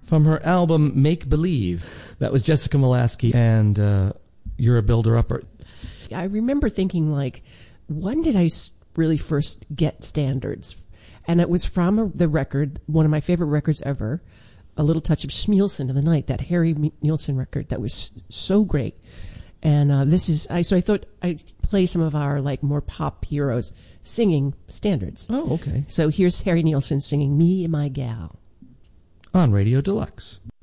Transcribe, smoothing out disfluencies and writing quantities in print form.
from her album Make Believe. That was Jessica Molaskey and You're a Builder-Upper. I remember thinking, like, when did I really first get standards? And it was from the record, one of my favorite records ever, A Little Touch of Schmielsen in the Night, that Harry Nilsson record that was so great. And so I thought I'd play some of our, like, more pop heroes singing standards. Oh, okay. So here's Harry Nilsson singing Me and My Gal on Radio Deluxe.